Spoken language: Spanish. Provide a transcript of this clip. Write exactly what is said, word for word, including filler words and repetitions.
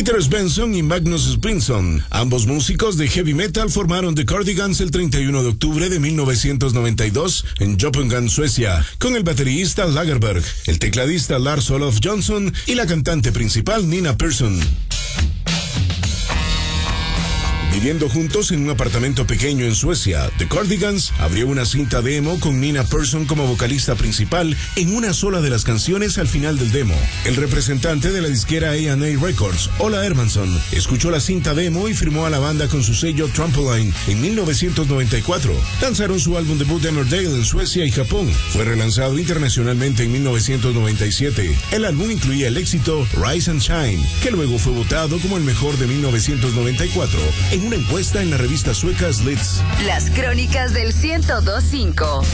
Peter Svensson y Magnus Sprinson, ambos músicos de heavy metal, formaron The Cardigans el treinta y uno de octubre de mil novecientos noventa y dos en Köpenhamn, Suecia, con el baterista Lagerberg, el tecladista Lars Olof Johnson y la cantante principal Nina Persson. Viviendo juntos en un apartamento pequeño en Suecia, The Cardigans abrió una cinta demo con Nina Persson como vocalista principal en una sola de las canciones al final del demo. El representante de la disquera A and A Records, Ola Hermansson, escuchó la cinta demo y firmó a la banda con su sello Trampoline en mil novecientos noventa y cuatro. Lanzaron su álbum debut Emmerdale en Suecia y Japón. Fue relanzado internacionalmente en mil novecientos noventa y siete. El álbum incluía el éxito Rise and Shine, que luego fue votado como el mejor de mil novecientos noventa y cuatro en una encuesta en la revista sueca Slits. Las crónicas del ciento dos punto cinco.